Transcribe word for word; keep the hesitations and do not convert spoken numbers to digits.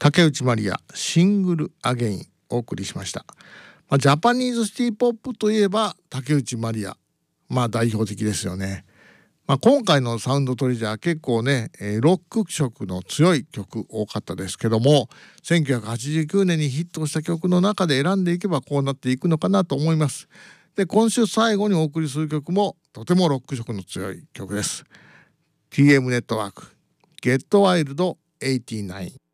竹内まりやシングルアゲインお送りしました。まあ、ジャパニーズシティポップといえば竹内まりや、まあ代表的ですよね。まあ、今回のサウンドトレジャー結構ね、えーロック色の強い曲多かったですけども、せんきゅうひゃくはちじゅうきゅうねんにヒットした曲の中で選んでいけばこうなっていくのかなと思います。で、今週最後にお送りする曲もとてもロック色の強い曲です。 ティーエム ネットワーク Get Wild はちじゅうきゅう